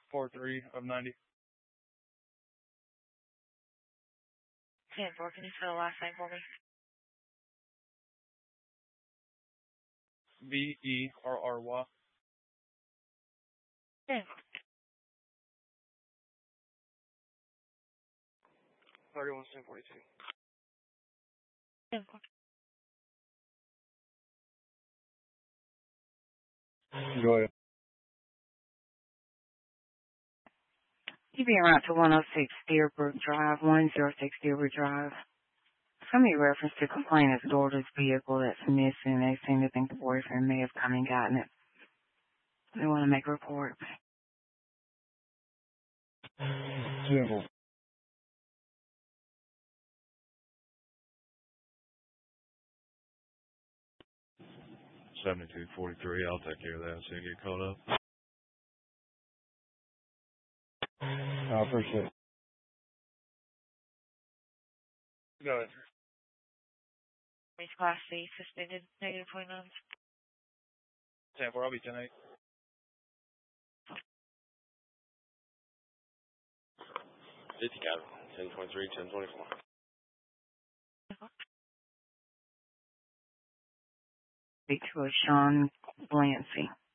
43 of 90. 10-4, can you spell the last name for me? Verry. 10. 31 1042. 10-4. Go ahead. You be around to 106 Deerbrook Drive, 106 Deerbrook Drive. Somebody referenced to complain his daughter's vehicle that's missing. They seem to think the boyfriend may have come and gotten it. They want to make a report. Simple. $72.43. I'll take care of that so you get caught up. I appreciate it. Go ahead, sir. Race Class C, suspended, negative 29. 10-4, I'll be 10-8. 50 Captain, 1023, 1024. Speak to a Sean Blancy.